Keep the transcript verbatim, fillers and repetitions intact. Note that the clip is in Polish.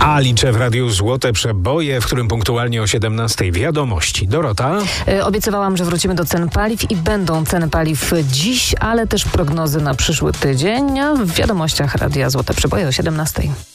A liczę w Radiu Złote Przeboje, w którym punktualnie o siedemnastej wiadomości. Dorota? Yy, obiecywałam, że wrócimy do cen paliw i będą ceny paliw dziś, ale też prognozy na przyszły tydzień w wiadomościach Radia Złote Przeboje o siedemnastej.